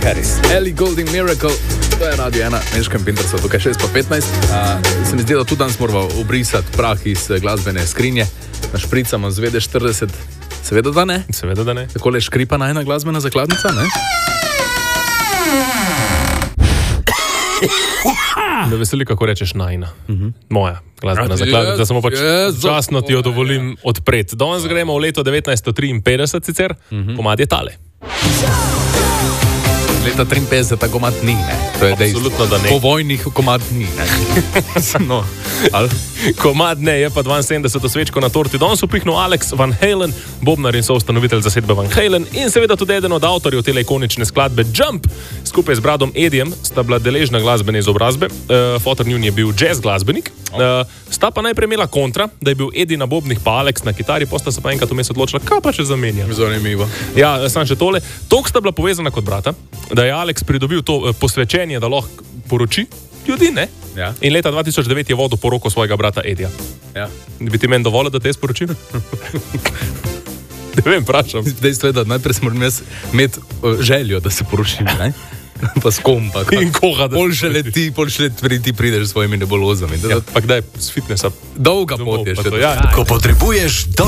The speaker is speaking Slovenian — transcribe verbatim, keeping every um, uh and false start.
Harris. Ellie Goulding Miracle, to je radio ena, Neškem Pintersa, tukaj šest pa petnajst. Uh, se mi zdi, da tudi danes moramo obrisati prah iz glasbene skrinje. Našpricamo z V D štirideset. Seveda da ne. Seveda da ne. Takole škripa najna glasbena zakladnica, ne? Me veseli, kako rečeš najna. Uh-huh. Moja glasbena Yes, zakladnica, da samo pač yes, časno ti jo dovolim odpreti. Danes gremo v leto devetnajststo triinpetdeset sicer, uh-huh. Komad je tale. Leta triinpetdeset ta komad ni, ne? To je dejstvo. Absolutno, da ne. Po vojnih komad ni, ne? No, ali? Komad ne, je pa dvainsedemdeseto svečko na torti. Danes upihnil Alex Van Halen, bobnar in soustanovitelj zasedbe Van Halen in seveda tudi eden od avtorjev tele ikonične skladbe Jump. Skupaj z bradom Edijem sta bila deležna glasbene izobrazbe. Uh, Fotor njun je bil jazz glasbenik. Uh, sta pa najprej imela kontra, da je bil Eddie na bobnih pa Alex na kitari, posta se pa enkrat vmes odločila, kaj pa če zamenja. Zanimivo. Ja, sam še tole. Tok sta bila povezana kot brata, da je Alex pridobil to uh, posvečenje, da lahko poroči ljudi, ne? Ja. In leta dva tisoč devet je vodil poroko svojega brata Eddija. Ja. Bi ti meni dovolil, da te sporočim? Ne vem, vprašam. Dejstvo je, da najprej smo imeti uh, željo, da se poročim, ne? Pa s kom, pa In koga, da pol še leti, pol še leti ti prideš s svojimi nebulozami. Ja, pa kdaj s fitnessa? Dolga pot je še. Ja. Ko potrebuješ